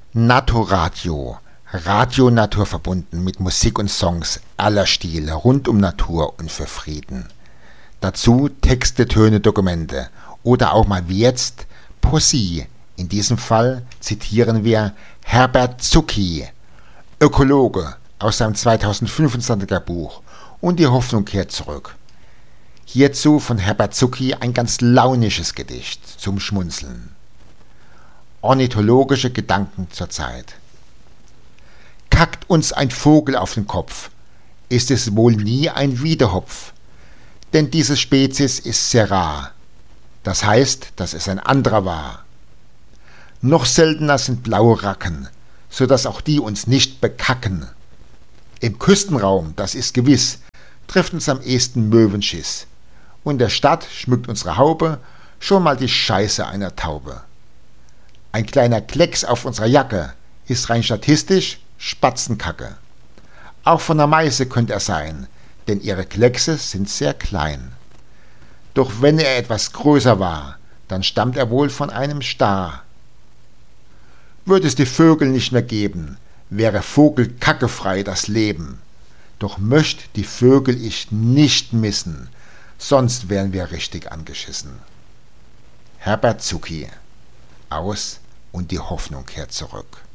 Naturradio. Radio naturverbunden mit Musik und Songs aller Stile rund um Natur und für Frieden. Dazu Texte, Töne, Dokumente oder auch mal wie jetzt Poesie. In diesem Fall zitieren wir Herbert Zucki, Ökologe, aus seinem 2025er Buch Und die Hoffnung kehrt zurück. Hierzu von Herbert Zucki ein ganz launisches Gedicht zum Schmunzeln. Ornithologische Gedanken zur Zeit. Kackt uns ein Vogel auf den Kopf, ist es wohl nie ein Wiedehopf, denn diese Spezies ist sehr rar. Das heißt, dass es ein anderer war. Noch seltener sind blaue Racken, so dass auch die uns nicht bekacken. Im Küstenraum, das ist gewiss, trifft uns am ehesten Möwenschiss. Und der Stadt schmückt unsere Haube schon mal die Scheiße einer Taube. Ein kleiner Klecks auf unserer Jacke ist rein statistisch Spatzenkacke. Auch von der Meise könnte er sein, denn ihre Kleckse sind sehr klein. Doch wenn er etwas größer war, dann stammt er wohl von einem Star. Würde es die Vögel nicht mehr geben, wäre vogelkackefrei das Leben. Doch möcht die Vögel ich nicht missen, sonst wären wir richtig angeschissen. Herbert Zucki. Aus und die Hoffnung kehrt zurück.